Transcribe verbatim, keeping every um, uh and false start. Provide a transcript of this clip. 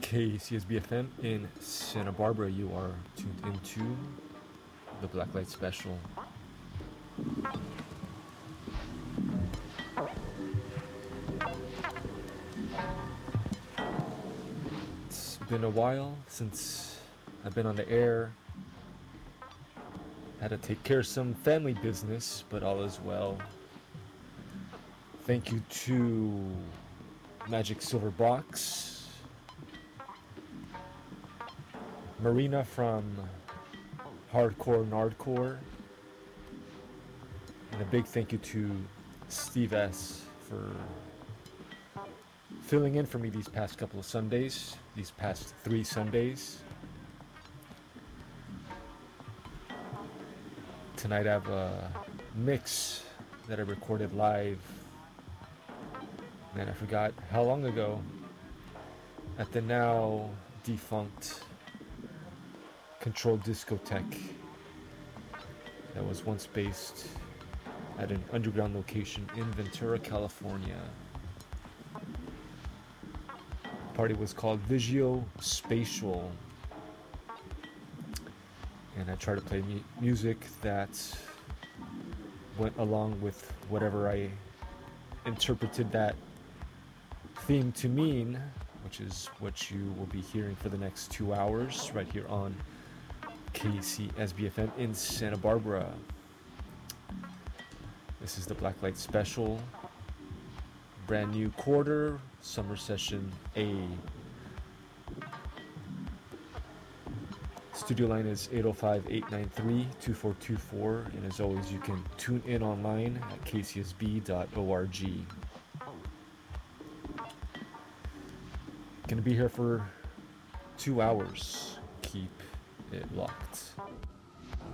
K C S B F M in Santa Barbara. You are tuned into the Blacklight Special. It's been a while since I've been on the air. Had to take care of some family business, but all is well. Thank you to Magic Silver Box, Marina from Hardcore Nardcore, and a big thank you to Steve S for filling in for me these past couple of Sundays, these past three Sundays. Tonight I have a mix that I recorded live. Man, I forgot how long ago, at the now defunct Control Discotheque that was once based at an underground location in Ventura, California. The party was called Vigio Spatial, and I tried to play mu- music that went along with whatever I interpreted that theme to mean, which is what you will be hearing for the next two hours right here on K C S B F M in Santa Barbara. This is the Blacklight Special, brand new quarter, summer session A. Studio line is eight oh five, eight nine three, two four two four, and as always you can tune in online at k c s b dot org. Gonna be here for two hours. Keep it locked.